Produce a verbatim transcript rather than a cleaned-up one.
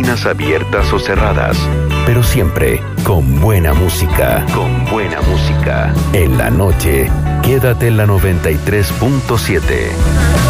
oficinas abiertas o cerradas, pero siempre con buena música. Con buena música. En la noche, quédate en la noventa y tres punto siete.